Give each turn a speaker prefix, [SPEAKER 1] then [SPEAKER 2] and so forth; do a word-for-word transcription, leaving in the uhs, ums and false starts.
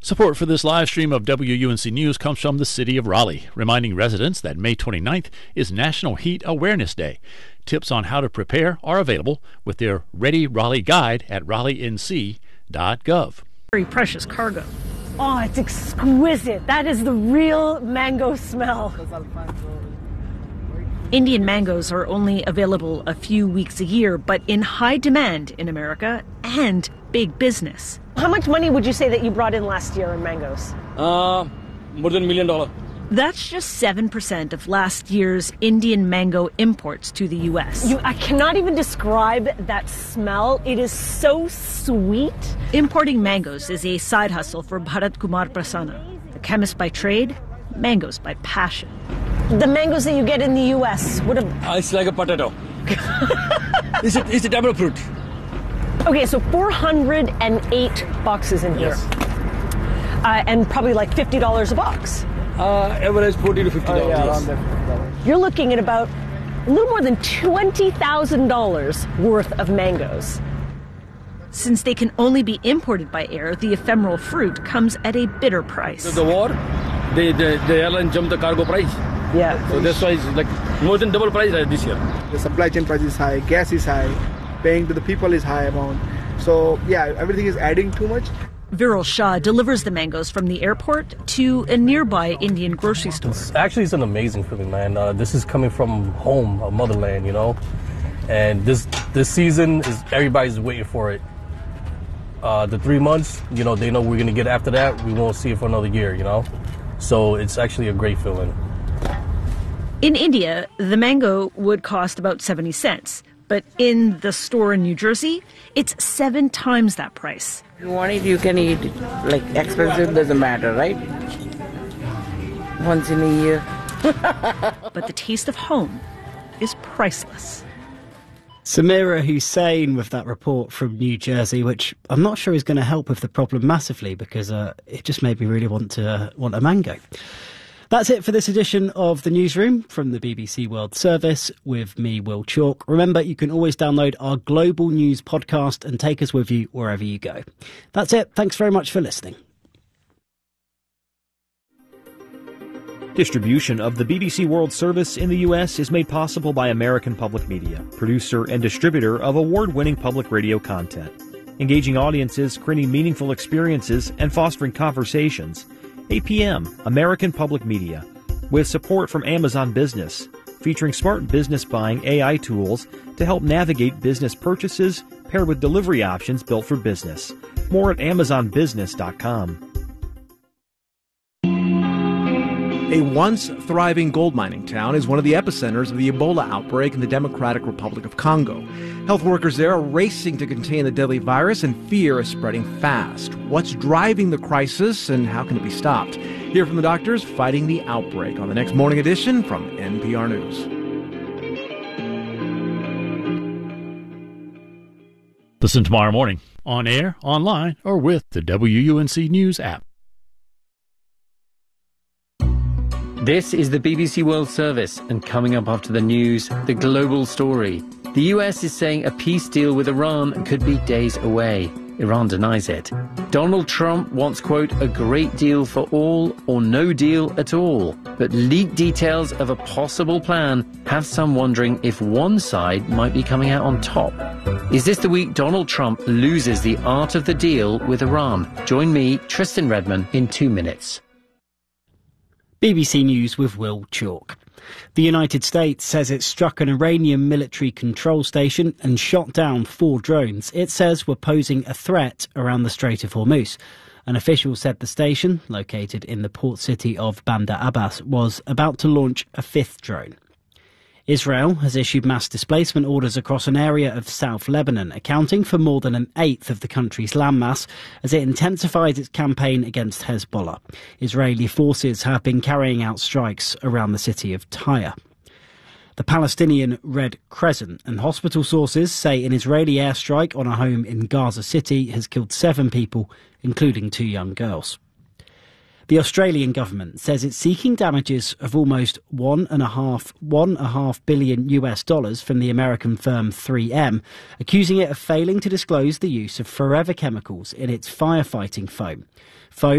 [SPEAKER 1] Support for this live stream of W U N C News comes from the City of Raleigh, reminding residents that May twenty-ninth is National Heat Awareness Day. Tips on how to prepare are available with their Ready Raleigh guide at raleigh n c dot gov.
[SPEAKER 2] Very precious cargo.
[SPEAKER 3] Oh, it's exquisite. That is the real mango smell.
[SPEAKER 2] Indian mangoes are only available a few weeks a year, but in high demand in America and big business.
[SPEAKER 3] How much money would you say that you brought in last year in mangoes?
[SPEAKER 4] Uh, more than a million dollars.
[SPEAKER 2] That's just seven percent of last year's Indian mango imports to the U S.
[SPEAKER 3] You, I cannot even describe that smell. It is so sweet.
[SPEAKER 2] Importing mangoes is a side hustle for Bharat Kumar Prasanna. A chemist by trade, mangoes by passion.
[SPEAKER 3] The mangoes that you get in the U S would have...
[SPEAKER 4] Uh, it's like a potato. it's, a, it's a type of fruit.
[SPEAKER 3] Okay, so four hundred eight boxes in here.
[SPEAKER 4] Yes.
[SPEAKER 3] Uh, and probably like fifty dollars a box.
[SPEAKER 4] Uh, average forty to fifty dollars.
[SPEAKER 3] Oh, yeah, yes. You're looking at about a little more than twenty thousand dollars worth of mangoes.
[SPEAKER 2] Since they can only be imported by air, the ephemeral fruit comes at a bitter price.
[SPEAKER 4] The war, they, the, the airline jumped the cargo price.
[SPEAKER 3] Yeah.
[SPEAKER 4] So that's why it's like more than double price this year.
[SPEAKER 5] The supply chain price is high, gas is high, paying to the people is high amount. So yeah, everything is adding too much.
[SPEAKER 2] Viral Shah delivers the mangoes from the airport to a nearby Indian grocery store.
[SPEAKER 6] It's, actually, it's an amazing feeling, man. Uh, this is coming from home, a motherland, you know. And this this season is everybody's waiting for it. Uh, the three months, you know, they know we're gonna get after that. We won't see it for another year, you know. So it's actually a great feeling.
[SPEAKER 2] In India, the mango would cost about seventy cents. But in the store in New Jersey, it's seven times that price.
[SPEAKER 7] If you want it, you can eat it. Like, expensive doesn't matter, right? Once in a year.
[SPEAKER 2] But the taste of home is priceless.
[SPEAKER 8] Samira Hussain with that report from New Jersey, which I'm not sure is going to help with the problem massively, because uh, it just made me really want to uh, want a mango. That's it for this edition of The Newsroom from the B B C World Service with me, Will Chalk. Remember, you can always download our Global News podcast and take us with you wherever you go. That's it. Thanks very much for listening.
[SPEAKER 9] Distribution of the B B C World Service in the U S is made possible by American Public Media, producer and distributor of award-winning public radio content. Engaging audiences, creating meaningful experiences, and fostering conversations. A P M, American Public Media, with support from Amazon Business, featuring smart business buying A I tools to help navigate business purchases paired with delivery options built for business. More at amazon business dot com.
[SPEAKER 10] A once thriving gold mining town is one of the epicenters of the Ebola outbreak in the Democratic Republic of Congo. Health workers there are racing to contain the deadly virus, and fear is spreading fast. What's driving the crisis, and how can it be stopped? Hear from the doctors fighting the outbreak on the next Morning Edition from N P R News.
[SPEAKER 1] Listen tomorrow morning on air, online, or with the W U N C News app.
[SPEAKER 11] This is the B B C World Service, and coming up after the news, the global story. The U S is saying a peace deal with Iran could be days away. Iran denies it. Donald Trump wants, quote, a great deal for all or no deal at all. But leaked details of a possible plan have some wondering if one side might be coming out on top. Is this the week Donald Trump loses the art of the deal with Iran? Join me, Tristan Redman, in two minutes.
[SPEAKER 8] B B C News with Will Chalk. The United States says it struck an Iranian military control station and shot down four drones it says were posing a threat around the Strait of Hormuz. An official said the station, located in the port city of Bandar Abbas, was about to launch a fifth drone. Israel has issued mass displacement orders across an area of South Lebanon, accounting for more than an eighth of the country's landmass, as it intensifies its campaign against Hezbollah. Israeli forces have been carrying out strikes around the city of Tyre. The Palestinian Red Crescent and hospital sources say an Israeli airstrike on a home in Gaza City has killed seven people, including two young girls. The Australian government says it's seeking damages of almost one and a half, one and a half billion U S dollars from the American firm three M, accusing it of failing to disclose the use of forever chemicals in its firefighting foam. Foam